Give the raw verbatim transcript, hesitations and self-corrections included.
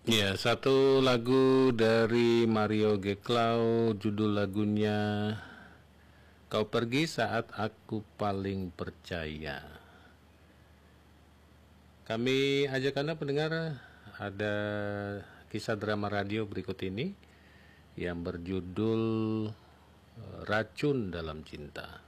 Ya, satu lagu dari Mario Geklau, judul lagunya Kau Pergi Saat Aku Paling Percaya. Kami ajak Anda pendengar, ada kisah drama radio berikut ini yang berjudul Racun Dalam Cinta.